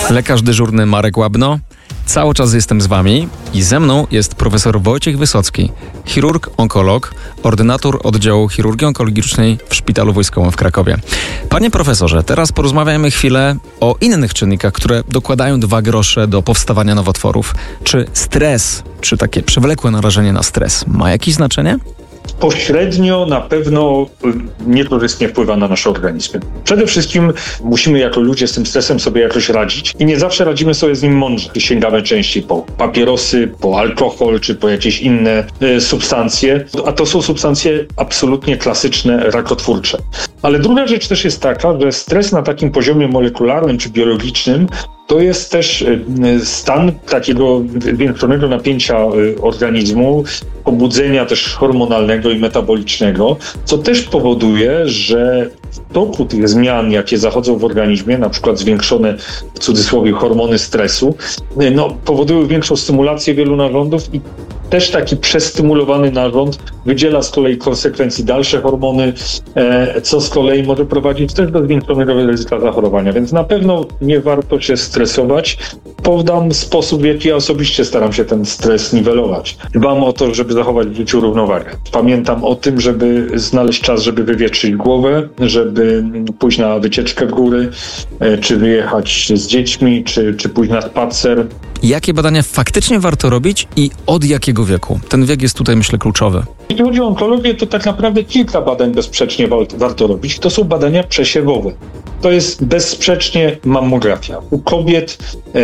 Lekarz dyżurny Marek Łabno. Cały czas jestem z wami i ze mną jest profesor Wojciech Wysocki, chirurg, onkolog, ordynator oddziału chirurgii onkologicznej w Szpitalu Wojskowym w Krakowie. Panie profesorze, teraz porozmawiajmy chwilę o innych czynnikach, które dokładają 2 grosze do powstawania nowotworów. Czy stres, czy takie przewlekłe narażenie na stres ma jakieś znaczenie? Pośrednio na pewno niekorzystnie wpływa na nasze organizmy. Przede wszystkim musimy jako ludzie z tym stresem sobie jakoś radzić i nie zawsze radzimy sobie z nim mądrze. Sięgamy częściej po papierosy, po alkohol czy po jakieś inne substancje, a to są substancje absolutnie klasyczne, rakotwórcze. Ale druga rzecz też jest taka, że stres na takim poziomie molekularnym czy biologicznym to jest też stan takiego zwiększonego napięcia organizmu, pobudzenia też hormonalnego i metabolicznego, co też powoduje, że w toku tych zmian, jakie zachodzą w organizmie, na przykład zwiększone w cudzysłowie hormony stresu, powodują większą stymulację wielu narządów i też taki przestymulowany narząd wydziela z kolei konsekwencji dalsze hormony, co z kolei może prowadzić też do zwiększonego ryzyka zachorowania. Więc na pewno nie warto się stresować. Podam sposób, w jaki ja osobiście staram się ten stres niwelować. Dbam o to, żeby zachować w życiu równowagę. Pamiętam o tym, żeby znaleźć czas, żeby wywietrzyć głowę, żeby pójść na wycieczkę w góry, czy wyjechać z dziećmi, czy pójść na spacer. Jakie badania faktycznie warto robić i od jakiego wieku? Ten wiek jest tutaj, myślę, kluczowy. Jeśli chodzi o onkologię, to tak naprawdę kilka badań bezsprzecznie warto robić. To są badania przesiewowe. To jest bezsprzecznie mammografia. U kobiet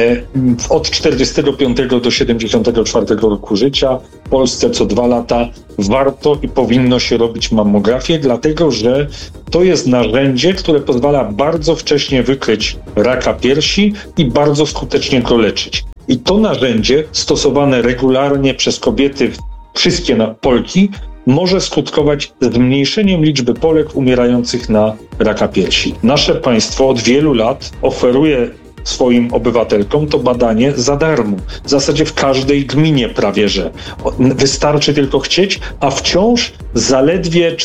od 45 do 74 roku życia w Polsce co 2 lata warto i powinno się robić mammografię, dlatego że to jest narzędzie, które pozwala bardzo wcześnie wykryć raka piersi i bardzo skutecznie go leczyć. I to narzędzie stosowane regularnie przez kobiety, wszystkie Polki, może skutkować zmniejszeniem liczby Polek umierających na raka piersi. Nasze państwo od wielu lat oferuje swoim obywatelkom to badanie za darmo. W zasadzie w każdej gminie prawie że. Wystarczy tylko chcieć, a wciąż zaledwie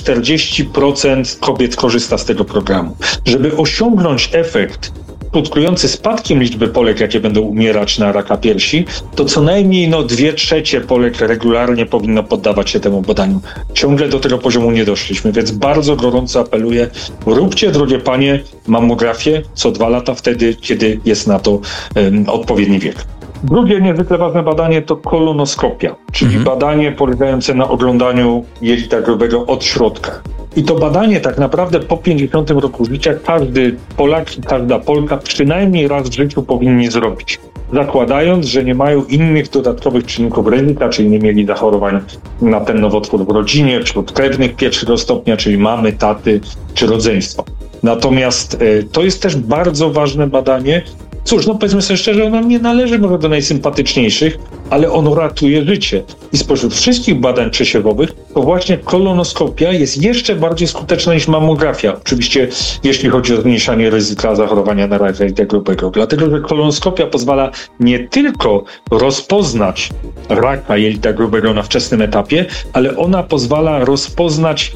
40% kobiet korzysta z tego programu. Żeby osiągnąć efekt skutkujący spadkiem liczby Polek, jakie będą umierać na raka piersi, to co najmniej 2/3 Polek regularnie powinno poddawać się temu badaniu. Ciągle do tego poziomu nie doszliśmy, więc bardzo gorąco apeluję, róbcie, drogie panie, mammografię co 2 lata wtedy, kiedy jest na to odpowiedni wiek. Drugie niezwykle ważne badanie to kolonoskopia, czyli badanie polegające na oglądaniu jelita grubego od środka. I to badanie tak naprawdę po 50 roku życia każdy Polak i każda Polka przynajmniej raz w życiu powinni zrobić. Zakładając, że nie mają innych dodatkowych czynników ryzyka, czyli nie mieli zachorowań na ten nowotwór w rodzinie, wśród krewnych pierwszego stopnia, czyli mamy, taty czy rodzeństwo. Natomiast to jest też bardzo ważne badanie. Cóż, powiedzmy sobie szczerze, ono nie należy może do najsympatyczniejszych, ale ono ratuje życie. I spośród wszystkich badań przesiewowych, to właśnie kolonoskopia jest jeszcze bardziej skuteczna niż mammografia. Oczywiście, jeśli chodzi o zmniejszanie ryzyka zachorowania na raka jelita grubego. Dlatego, że kolonoskopia pozwala nie tylko rozpoznać raka jelita grubego na wczesnym etapie, ale ona pozwala rozpoznać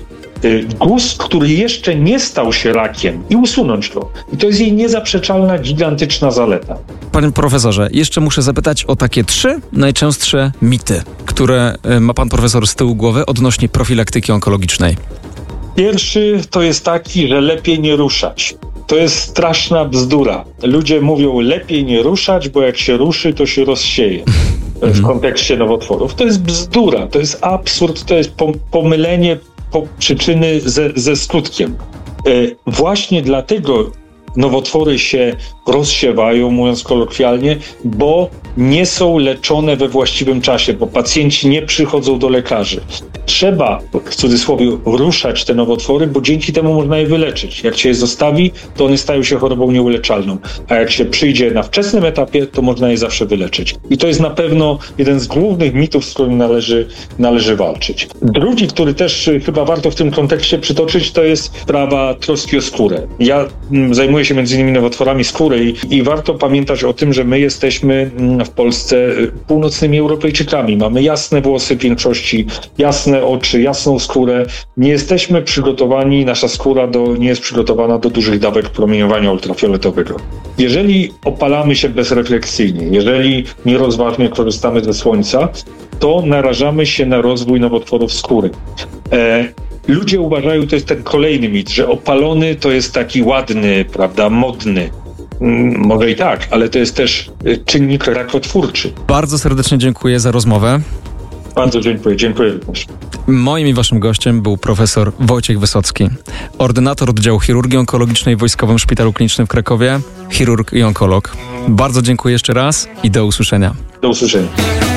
guz, który jeszcze nie stał się rakiem i usunąć go. I to jest jej niezaprzeczalna, gigantyczna zaleta. Panie profesorze, jeszcze muszę zapytać o takie 3 najczęstsze mity, które ma pan profesor z tyłu głowy odnośnie profilaktyki onkologicznej. Pierwszy to jest taki, że lepiej nie ruszać. To jest straszna bzdura. Ludzie mówią, lepiej nie ruszać, bo jak się ruszy, to się rozsieje. W kontekście nowotworów. To jest bzdura, to jest absurd, to jest pomylenie przyczyny ze skutkiem. Właśnie dlatego nowotwory się rozsiewają, mówiąc kolokwialnie, bo nie są leczone we właściwym czasie, bo pacjenci nie przychodzą do lekarzy. Trzeba, w cudzysłowie, ruszać te nowotwory, bo dzięki temu można je wyleczyć. Jak się je zostawi, to one stają się chorobą nieuleczalną, a jak się przyjdzie na wczesnym etapie, to można je zawsze wyleczyć. I to jest na pewno jeden z głównych mitów, z którym należy walczyć. Drugi, który też chyba warto w tym kontekście przytoczyć, to jest sprawa troski o skórę. Ja zajmuję się między innymi nowotworami skóry i warto pamiętać o tym, że my jesteśmy w Polsce północnymi Europejczykami. Mamy jasne włosy w większości, jasne jasne oczy, jasną skórę. Nie jesteśmy przygotowani, nasza skóra nie jest przygotowana do dużych dawek promieniowania ultrafioletowego. Jeżeli opalamy się bezrefleksyjnie, jeżeli nierozważnie korzystamy ze słońca, to narażamy się na rozwój nowotworów skóry. Ludzie uważają, to jest ten kolejny mit, że opalony to jest taki ładny, prawda, modny. Może i tak, ale to jest też czynnik rakotwórczy. Bardzo serdecznie dziękuję za rozmowę. Bardzo dziękuję również. Moim i waszym gościem był profesor Wojciech Wysocki, ordynator oddziału chirurgii onkologicznej w Wojskowym Szpitalu Klinicznym w Krakowie, chirurg i onkolog. Bardzo dziękuję jeszcze raz i do usłyszenia. Do usłyszenia.